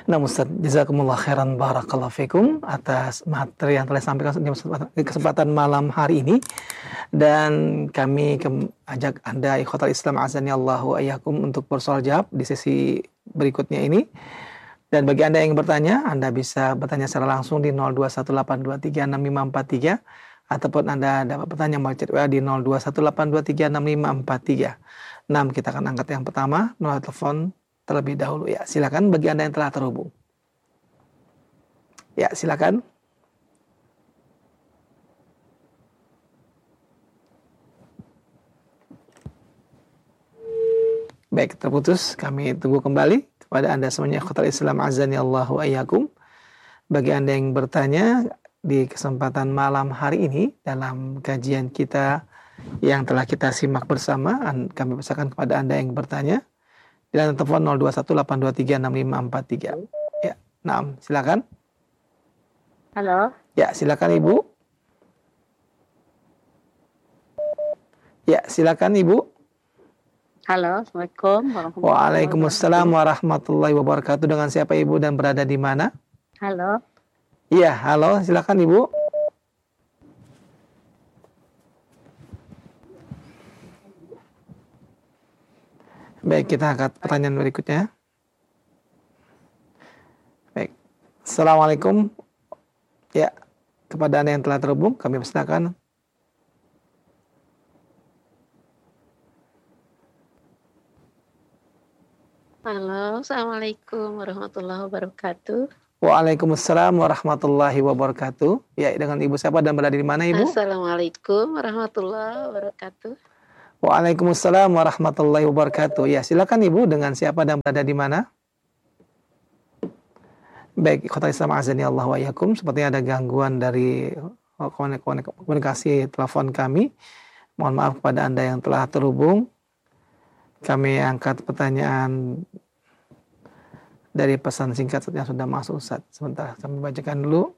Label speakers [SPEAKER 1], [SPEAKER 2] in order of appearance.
[SPEAKER 1] Nah, Ustaz, jazakumullah khairan barakallahu fikum atas materi yang telah disampaikan di kesempatan malam hari ini. Dan kami ajak Anda ikhwatal Islam azani Allahu ayyakum untuk bersoal jawab di sesi berikutnya ini. Dan bagi Anda yang bertanya, Anda bisa bertanya secara langsung di 0218236543 ataupun Anda dapat bertanya melalui chat WA di 0218236543. Nah, kita akan angkat yang pertama, nomor telepon terlebih dahulu ya. Silakan bagi Anda yang telah terhubung. Ya, silakan. Baik, terputus. Kami tunggu kembali kepada Anda semuanya ikhwatal Islam azani Allahu ayyakum. Bagi Anda yang bertanya di kesempatan malam hari ini dalam kajian kita yang telah kita simak bersama, kami pesankan kepada Anda yang bertanya di telepon 0218236543. Ya, nah, silakan.
[SPEAKER 2] Halo.
[SPEAKER 1] Ya, silakan Ibu. Ya, silakan Ibu.
[SPEAKER 2] Halo, Assalamualaikum warahmatullahi wabarakatuh.
[SPEAKER 1] Waalaikumsalam warahmatullahi wabarakatuh. Dengan siapa Ibu dan berada di mana?
[SPEAKER 2] Halo.
[SPEAKER 1] Iya, halo, silakan Ibu. Baik, kita angkat pertanyaan berikutnya. Baik. Assalamualaikum. Ya, kepada Anda yang telah terhubung, kami persilakan.
[SPEAKER 2] Halo, Assalamualaikum warahmatullahi wabarakatuh.
[SPEAKER 1] Waalaikumsalam warahmatullahi wabarakatuh. Ya, dengan Ibu siapa dan berada di mana Ibu?
[SPEAKER 2] Assalamualaikum warahmatullahi wabarakatuh.
[SPEAKER 1] Waalaikumsalam warahmatullahi wabarakatuh. Ya, silakan Ibu, dengan siapa dan berada di mana? Baik, ikhwatal Islam azani Allah wa iyyakum. Sepertinya ada gangguan dari komunikasi telepon kami. Mohon maaf kepada Anda yang telah terhubung. Kami angkat pertanyaan dari pesan singkat yang sudah masuk, Ustaz. Sebentar, kami bacakan dulu.